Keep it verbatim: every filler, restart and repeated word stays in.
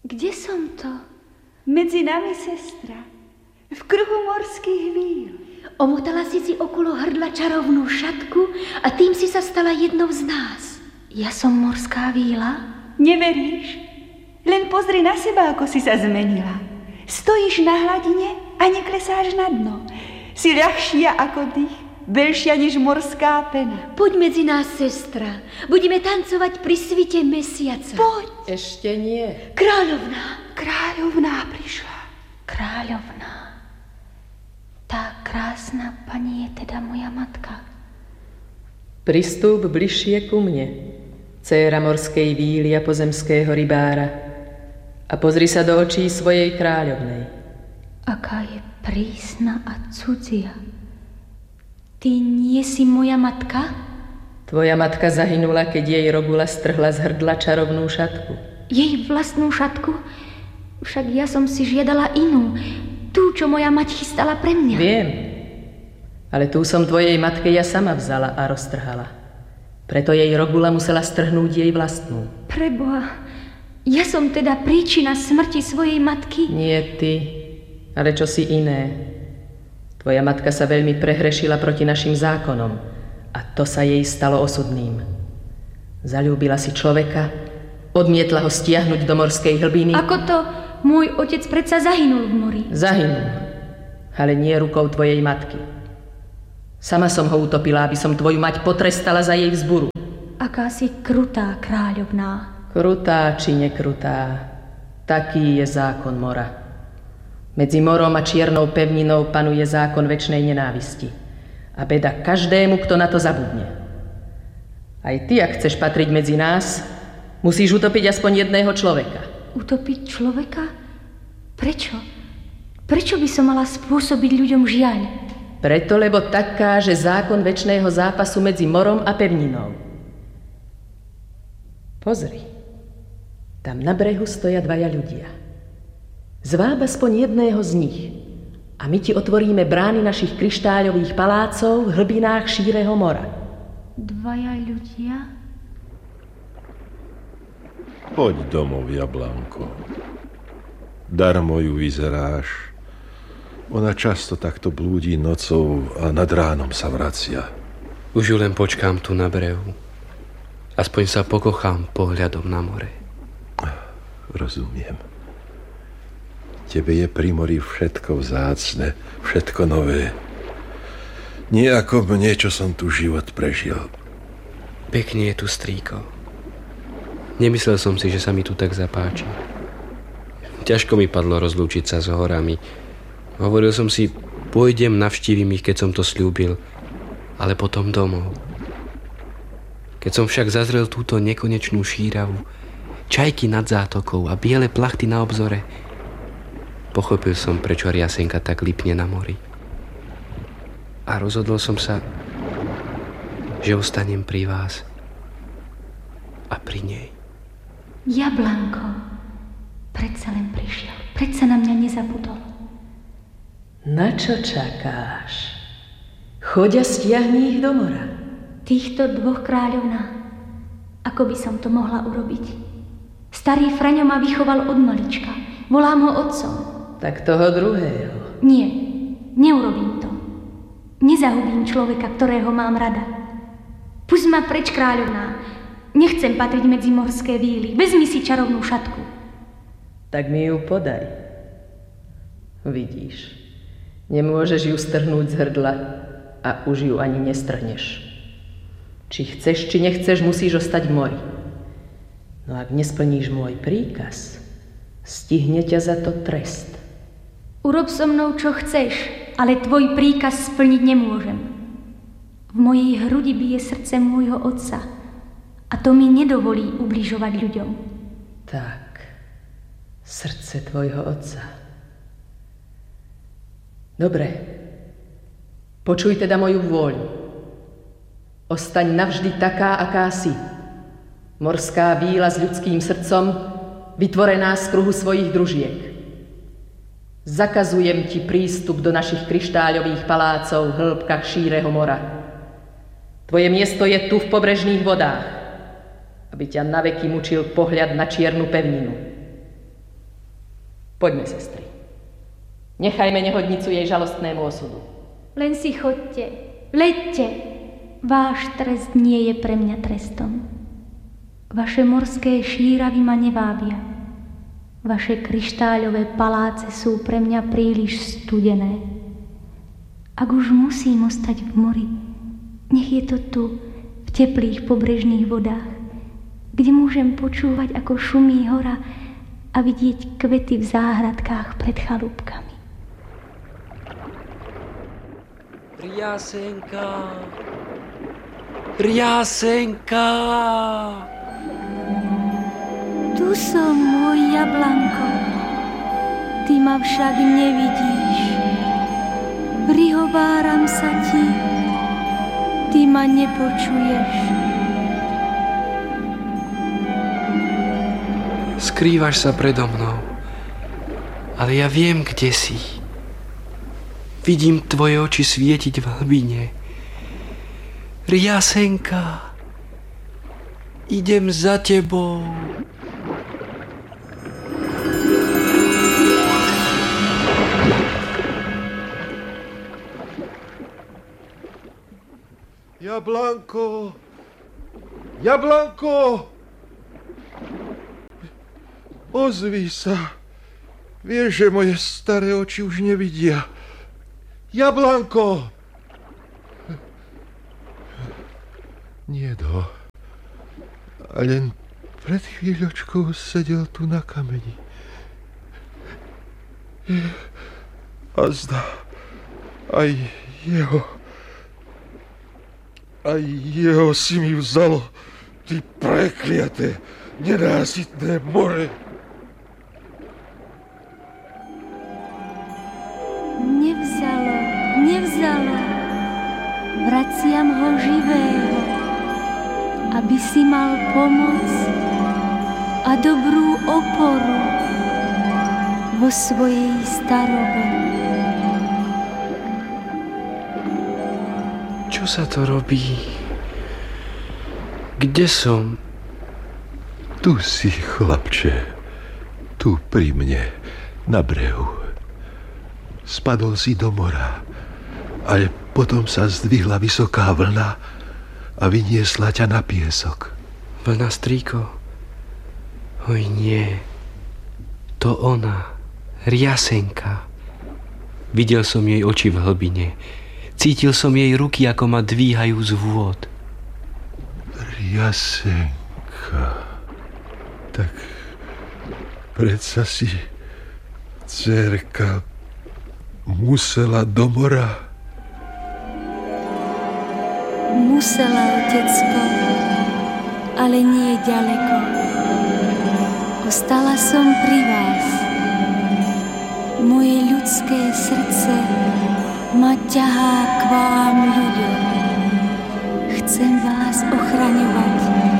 Kde som to? Medzi nami, sestra. V kruhu morských víl. Omotala si si okolo hrdla čarovnú šatku a tým si sa stala jednou z nás. Ja som morská víla? Neveríš? Len pozri na seba, ako si sa zmenila. Stojíš na hladine a neklesáš na dno. Si ľahšia ako dých, veľšia než morská pena. Poď medzi nás, sestra. Budeme tancovať pri svite mesiaca. Poď. Ešte nie. Kráľovná. Kráľovná prišla. Kráľovná. Tá krásna pani je teda moja matka. Pristúp bližšie ku mne, dcéra morskej víly a pozemského rybára, a pozri sa do očí svojej kráľovnej. Aká je prísna a cudzia. Ty nie si moja matka? Tvoja matka zahynula, keď jej Rogula strhla z hrdla čarovnú šatku. Jej vlastnú šatku? Však ja som si žiadala inú. Tú, čo moja mať chystala pre mňa. Viem, ale tú som tvojej matke ja sama vzala a roztrhala. Preto jej Rogula musela strhnúť jej vlastnú. Preboha, ja som teda príčina smrti svojej matky? Nie ty, ale čosi iné. Tvoja matka sa veľmi prehrešila proti našim zákonom a to sa jej stalo osudným. Zaľúbila si človeka, odmietla ho stiahnuť do morskej hlbiny. Ako to? Môj otec predsa zahynul v mori. Zahynul, ale nie rukou tvojej matky. Sama som ho utopila, aby som tvoju mať potrestala za jej vzburu. Aká si krutá, kráľovná. Krutá či nekrutá, taký je zákon mora. Medzi morom a čiernou pevninou panuje zákon večnej nenávisti. A beda každému, kto na to zabudne. Aj ty, ak chceš patriť medzi nás, musíš utopiť aspoň jedného človeka. Utopiť človeka? Prečo? Prečo by som mala spôsobiť ľuďom žiaľ? Preto, lebo tak káže zákon večného zápasu medzi morom a pevninou. Pozri, tam na brehu stoja dvaja ľudia. Zváb aspoň jedného z nich a my ti otvoríme brány našich kryštáľových palácov v hlbinách šíreho mora. Dvaja ľudia? Poď domov, Jablánko. Darmo ju vyzeráš. Ona často takto blúdi nocou a nad ránom sa vracia. Už ju len počkám tu na brehu. Aspoň sa pokochám pohľadom na more. Rozumiem. Tebe je pri mori všetko vzácne, všetko nové. Nie ako mne, čo som tu život prežil. Pekne je tu, strýko. Nemyslel som si, že sa mi tu tak zapáči. Ťažko mi padlo rozlúčiť sa s horami. Hovoril som si, pôjdem, navštívim ich, keď som to sľúbil, ale potom domov. Keď som však zazrel túto nekonečnú šíravu, čajky nad zátokou a biele plachty na obzore, pochopil som, prečo riasenka tak lipne na mori. A rozhodol som sa, že ostanem pri vás a pri nej. Jablánko, predsa len prišiel, predsa na mňa nezabudol. Na čo čakáš? Choď a stiahni ich do mora. Týchto dvoch, kráľovná, ako by som to mohla urobiť? Starý Fraňo ma vychoval od malička, volám ho otcom. Tak toho druhého. Nie, neurobím to. Nezahubím človeka, ktorého mám rada. Pusť ma preč, kráľovná. Nechcem patriť medzi morské víly. Vezmi si čarovnú šatku. Tak mi ju podaj. Vidíš, nemôžeš ju strhnúť z hrdla a už ju ani nestrhneš. Či chceš, či nechceš, musíš ostať v mori. No ak nesplníš môj príkaz, stihne ťa za to trest. Urob so mnou, čo chceš, ale tvoj príkaz splniť nemôžem. V mojej hrudi bije srdce môjho otca a to mi nedovolí ubližovať ľuďom. Tak, srdce tvojho otca. Dobre, počuj teda moju vôľu. Ostaň navždy taká, aká si. Morská víla s ľudským srdcom, vytvorená z kruhu svojich družiek. Zakazujem ti prístup do našich kryštáľových palácov v hĺbkach šíreho mora. Tvoje miesto je tu v pobrežných vodách, aby ťa naveky mučil pohľad na čiernu pevninu. Poďme, sestry. Nechajme nehodnicu jej žalostnému osudu. Len si chodte, leďte. Váš trest nie je pre mňa trestom. Vaše morské šíravy ma nevábia. Vaše kryštáľové paláce sú pre mňa príliš studené. Ak už musím ostať v mori, nech je to tu, v teplých pobrežných vodách, kde môžem počúvať, ako šumí hora a vidieť kvety v záhradkách pred chalúbkami. Riasenka, Riasenka. Tu som, môj Jablanko, ty ma však nevidíš. Prihováram sa ti, ty ma nepočuješ. Skrývaš sa predo mnou, ale ja viem, kde si. Vidím tvoje oči svietiť v hlbine. Riasenka, idem za tebou. Jablanko! Jablanko! Ozví sa. Vieš, že moje staré oči už nevidia. Jablanko! Niedo. A len pred chvíľočkou sedel tu na kameni. A zdá, aj jeho... Aj jeho si mi vzalo, ty prekliaté, nenásytné more. Nevzalo, nevzalo. Vraciam ho živého, aby si mal pomoc a dobrú oporu vo svojej starobe. Čo sa to robí? Kde som? Tu si, chlapče, tu pri mne, na brehu. Spadol si do mora, ale potom sa zdvihla vysoká vlna a vyniesla ťa na piesok. Vlna, strýko? Oj nie, to ona, Riasenka. Videl som jej oči v hlbine. Cítil som jej ruky, ako ma dvíhajú z vôd. Riasenka, tak predsa si dcérka musela do mora. Musela, otecko, ale nie ďaleko. Ostala som pri vás. Moje ľudské srdce ma ťahá k vám, ľuďom. Chcem vás ochraňovať